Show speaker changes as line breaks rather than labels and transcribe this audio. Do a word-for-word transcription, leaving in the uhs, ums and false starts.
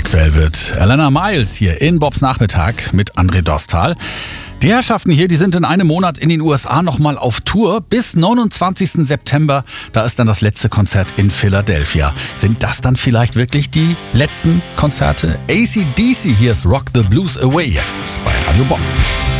Black Velvet. Alana Miles hier in Bobs Nachmittag mit André Dostal. Die Herrschaften hier, die sind in einem Monat in den U S A nochmal auf Tour. Bis neunundzwanzigsten September, da ist dann das letzte Konzert in Philadelphia. Sind das dann vielleicht wirklich die letzten Konzerte? A C D C, hier ist Rock the Blues Away jetzt bei Radio Bob.